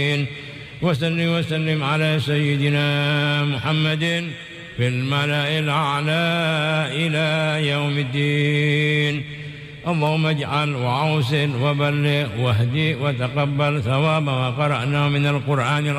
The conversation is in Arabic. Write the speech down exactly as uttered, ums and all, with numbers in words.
وسلم وسلم على سيدنا محمد في الملأ الأعلى إلى يوم الدين. اللهم اجعل وعوسن وبلغ واهدي وتقبل ثواب ما قرأناه من القرآن